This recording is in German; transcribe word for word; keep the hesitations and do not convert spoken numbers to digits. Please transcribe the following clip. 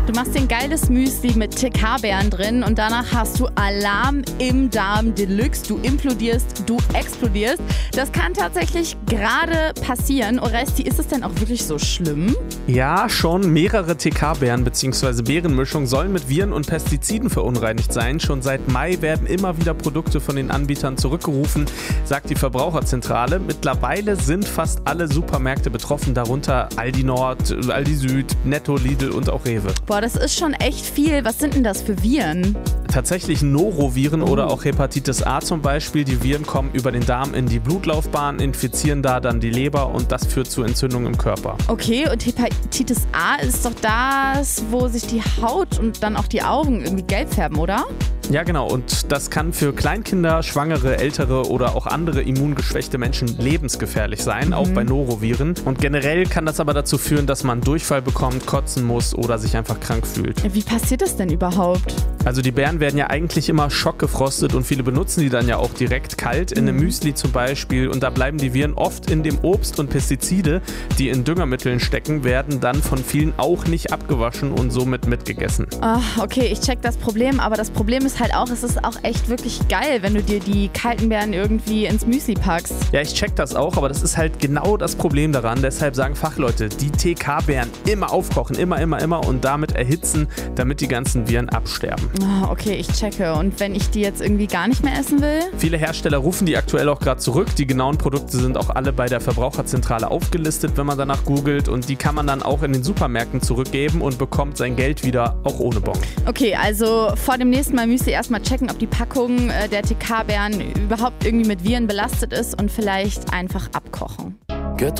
Du machst dir ein geiles Müsli mit T K-Beeren drin und danach hast du Alarm im Darm Deluxe. Du implodierst, du explodierst. Das kann tatsächlich gerade passieren. Oresti, ist es denn auch wirklich so schlimm? Ja, schon. Mehrere T K-Beeren bzw. Beerenmischungen sollen mit Viren und Pestiziden verunreinigt sein. Schon seit Mai werden immer wieder Produkte von den Anbietern zurückgerufen, sagt die Verbraucherzentrale. Mittlerweile sind fast alle Supermärkte betroffen, darunter Aldi Nord, Aldi Süd, Netto, Lidl und auch Rewe. Boah, das ist schon echt viel. Was sind denn das für Viren? Tatsächlich Noroviren oh. oder auch Hepatitis A zum Beispiel. Die Viren kommen über den Darm in die Blutlaufbahn, infizieren da dann die Leber und das führt zu Entzündungen im Körper. Okay, und Hepatitis A ist doch das, wo sich die Haut und dann auch die Augen irgendwie gelb färben, oder? Ja, genau. Und das kann für Kleinkinder, Schwangere, Ältere oder auch andere immungeschwächte Menschen lebensgefährlich sein, mhm. auch bei Noroviren. Und generell kann das aber dazu führen, dass man Durchfall bekommt, kotzen muss oder sich einfach krank fühlt. Wie passiert das denn überhaupt? Also die Beeren werden ja eigentlich immer schockgefrostet und viele benutzen die dann ja auch direkt kalt, in einem Müsli zum Beispiel. Und da bleiben die Viren oft in dem Obst und Pestizide, die in Düngermitteln stecken, werden dann von vielen auch nicht abgewaschen und somit mitgegessen. Oh, okay, ich check das Problem, aber das Problem ist halt auch, es ist auch echt wirklich geil, wenn du dir die kalten Beeren irgendwie ins Müsli packst. Ja, ich check das auch, aber das ist halt genau das Problem daran. Deshalb sagen Fachleute, die T K-Beeren immer aufkochen, immer, immer, immer und damit erhitzen, damit die ganzen Viren absterben. Oh, okay, ich checke. Und wenn ich die jetzt irgendwie gar nicht mehr essen will? Viele Hersteller rufen die aktuell auch gerade zurück. Die genauen Produkte sind auch alle bei der Verbraucherzentrale aufgelistet, wenn man danach googelt. Und die kann man dann auch in den Supermärkten zurückgeben und bekommt sein Geld wieder, auch ohne Bon. Okay, also vor dem nächsten Mal müsst ihr erstmal checken, ob die Packung der T K-Beeren überhaupt irgendwie mit Viren belastet ist und vielleicht einfach abkochen.